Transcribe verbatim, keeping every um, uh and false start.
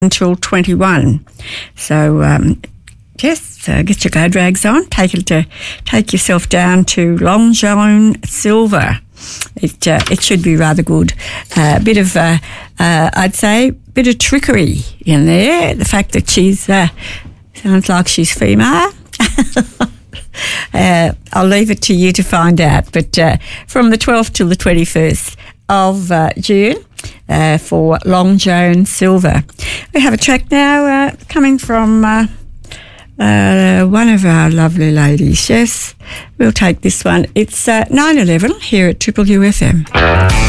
until twenty-one. So, um, yes, uh, get your glad rags on. Take it to take yourself down to Long John Silver. It uh, it should be rather good. A uh, bit of, uh, uh, I'd say, bit of trickery in there. The fact that she's uh, sounds like she's female. uh, I'll leave it to you to find out. But uh, from the twelfth till the twenty-first of uh, June uh, for Long John Silver. We have a track now uh, coming from uh, uh, one of our lovely ladies. Yes, we'll take this one. It's uh, nine eleven here at Triple U F M.